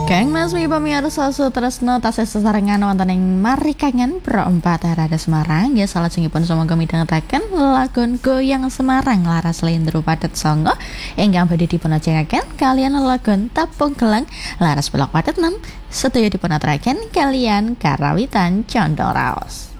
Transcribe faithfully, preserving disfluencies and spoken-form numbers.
Kang Mas Wi pamirsa sutresna tasih sesarengan wonten ing Mari Kangen Pro empat Arada Semarang ya salajengipun sumangga midhangetaken lagon Goyang Semarang laras Slendro Padet Songo ingkang badhe dipunajengaken kalian lagon Tapung Gelang laras Pelok Padet enam sedaya dipunaturaken kalian Karawitan Condong Raos.